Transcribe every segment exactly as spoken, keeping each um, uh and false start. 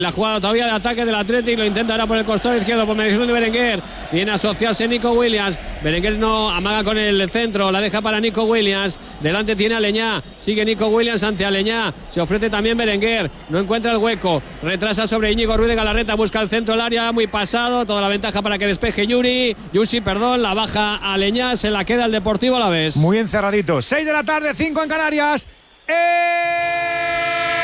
La jugada todavía de ataque del Athletic, lo intenta ahora por el costado izquierdo por mediación de Berenguer. Viene a asociarse Nico Williams. Berenguer no amaga con el centro, la deja para Nico Williams. Delante tiene a Aleñá, sigue Nico Williams ante Aleñá. Se ofrece también Berenguer, no encuentra el hueco. Retrasa sobre Íñigo Ruiz de Galarreta, busca el centro del área, muy pasado. Toda la ventaja para que despeje Yuri. Yusi, perdón, la baja Aleñá, se la queda el Deportivo Alavés. Muy encerradito. seis de la tarde, cinco en Canarias. ¡Eh!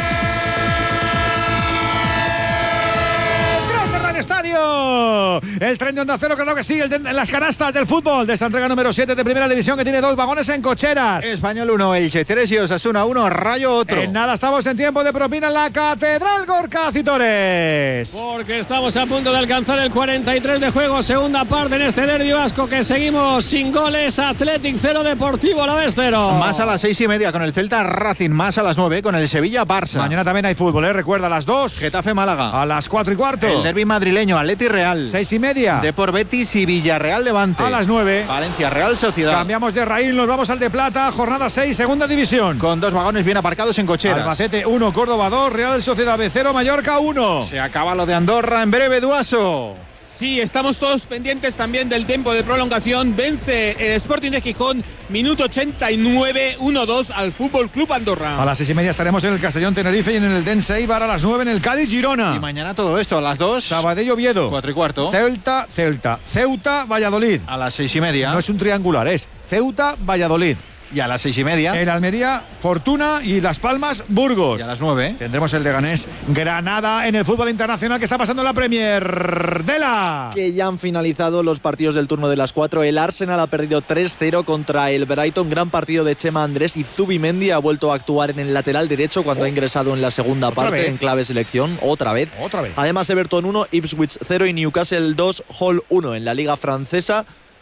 Estadio, el tren de Onda Cero, claro que sí, el de, las canastas del fútbol de esta entrega número siete de Primera División, que tiene dos vagones en cocheras. Español uno, Elche tres y Osasuna uno, Rayo otro. En nada estamos en tiempo de propina en la Catedral Gorka Citores. Porque estamos a punto de alcanzar el cuarenta y tres de juego, segunda parte en este derbi vasco que seguimos sin goles. Athletic cero, Deportivo Alavés cero. Más a las seis y media con el Celta Racing, más a las nueve con el Sevilla Barça. Mañana también hay fútbol, ¿eh? Recuerda, a las dos. Getafe Málaga. A las cuatro y cuarto. El derbi madrileño, Atleti Real. Seis y media. Depor Betis y Villarreal Levante. A las nueve. Valencia Real Sociedad. Cambiamos de raíl, nos vamos al de plata, jornada seis, segunda división. Con dos vagones bien aparcados en cocheras. Albacete uno, Córdoba dos, Real Sociedad B cero, Mallorca uno. Se acaba lo de Andorra en breve, Duaso. Sí, estamos todos pendientes también del tiempo de prolongación. Vence el Sporting de Gijón, minuto ochenta y nueve, uno dos al Fútbol Club Andorra. A las seis y media estaremos en el Castellón Tenerife y en el Dense Eibar a las nueve en el Cádiz Girona. Y mañana todo esto a las dos. Sabadell Oviedo. Cuatro y cuarto. Celta, Celta. Ceuta, Valladolid. A las seis y media. No es un triangular, es Ceuta, Valladolid. Y a las seis y media. En Almería, Fortuna y Las Palmas, Burgos. Y a las nueve. Tendremos el Leganés Granada en el fútbol internacional que está pasando en la Premier de la. Que ya han finalizado los partidos del turno de las cuatro. El Arsenal ha perdido tres cero contra el Brighton. Gran partido de Chema Andrés y Zubimendi ha vuelto a actuar en el lateral derecho cuando oh. ha ingresado en la segunda ¿Otra parte vez? en clave selección. Otra vez. Otra vez. Además, Everton uno, Ipswich cero y Newcastle dos, Hull uno en la Liga Francesa.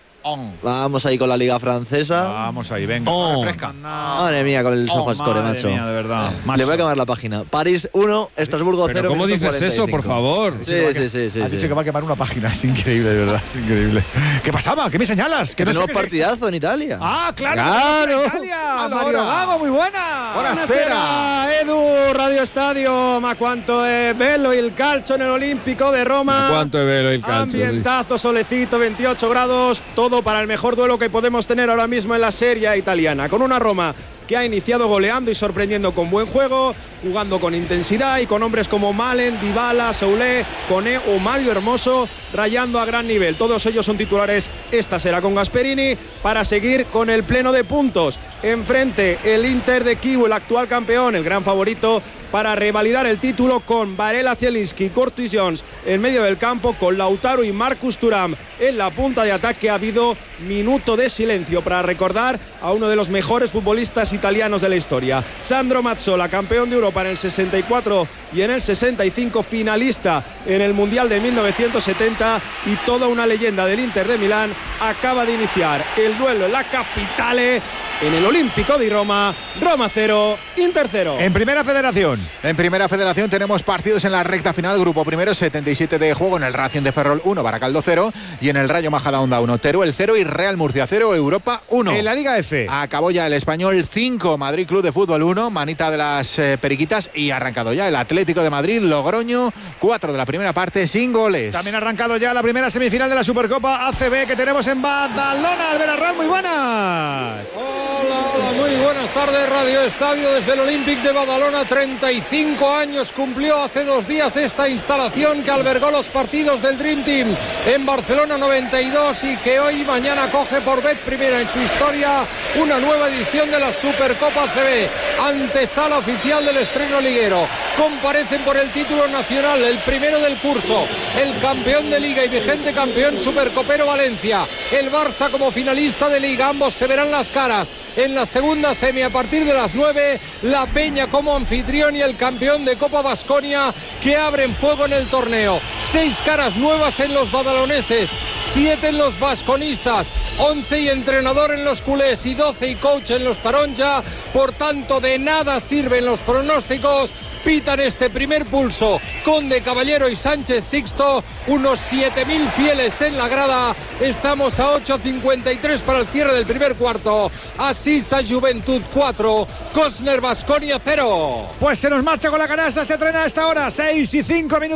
Vamos ahí con la Liga Francesa. Vamos ahí, venga. Oh. Refresca. Madre mía, con el Sofascore, oh, madre macho. Mía, de verdad. Eh, macho. Le voy a quemar la página. París uno, Estrasburgo cero. ¿Pero cómo dices cuarenta y cinco. eso, por favor? Sí, sí, sí. sí, Has sí. dicho que va a quemar una página. Es increíble, de verdad. Es increíble. ¿Qué pasaba? ¿Qué me señalas? Que Que no no sé qué partidazo en Italia. Ah, claro. Claro. Italia. Allora. Mario Gago, muy buena. Buonasera. Edu, Radio Stadio, ma quanto è bello il calcio nell'Olimpico de Roma. ¿Cuánto es vero el calcio? Ambientazo, solecito, veintiocho grados, todo para el mejor duelo que podemos tener ahora mismo en la Serie A italiana, con una Roma que ha iniciado goleando y sorprendiendo con buen juego, jugando con intensidad y con hombres como Malen, Dybala, Soulé, Koné o Mario Hermoso, rayando a gran nivel. Todos ellos son titulares esta será con Gasperini para seguir con el pleno de puntos. Enfrente el Inter de Kiev, el actual campeón, el gran favorito para revalidar el título, con Varela, Zielinski, Curtis Jones en medio del campo, con Lautaro y Marcus Thuram en la punta de ataque. Ha habido minuto de silencio para recordar a uno de los mejores futbolistas italianos de la historia, Sandro Mazzola, campeón de Europa en el sesenta y cuatro y en el sesenta y cinco, finalista en el Mundial de mil novecientos setenta y toda una leyenda del Inter de Milán. Acaba de iniciar el duelo en la Capitale, en el Olímpico de Roma. Roma cero, Inter cero. En Primera Federación. En Primera Federación tenemos partidos en la recta final. Grupo primero, setenta y siete de juego en el Racing de Ferrol uno, Baracaldo cero. Y en el Rayo Majadahonda uno, Teruel cero y Real Murcia cero, Europa uno. En la Liga F. Acabó ya el Español cinco, Madrid Club de Fútbol uno, manita de las eh, Periquitas. Y ha arrancado ya el Atlético de Madrid, Logroño, cuatro de la primera parte sin goles. También ha arrancado ya la primera semifinal de la Supercopa A C B que tenemos en Badalona. Albert Arranz, muy buenas. Hola, hola, muy buenas tardes, Radio Estadio desde el Olympic de Badalona. treinta y cinco años cumplió hace dos días esta instalación que albergó los partidos del Dream Team en Barcelona noventa y dos y que hoy y mañana coge por vez primera en su historia una nueva edición de la Supercopa A C B. Antesala oficial del estreno liguero. Comparecen por el título nacional, el primero del curso, el campeón de Liga y vigente campeón supercopero Valencia, el Barça como finalista de Liga. Ambos se verán las caras en la segunda semi a partir de las nueve, la Peña como anfitrión y el campeón de Copa Baskonia, que abren fuego en el torneo. Seis caras nuevas en los badaloneses, siete en los basconistas, once y entrenador en los culés y doce y coach en los taronja. Por tanto, de nada sirven los pronósticos pitan este primer pulso Conde, Caballero y Sánchez Sixto, unos siete mil fieles en la grada. Estamos a ocho cincuenta y tres para el cierre del primer cuarto. Asisa Juventud cuatro, Cosner Baskonia cero. Pues se nos marcha con la canasta este tren a esta hora, seis y cinco minutos.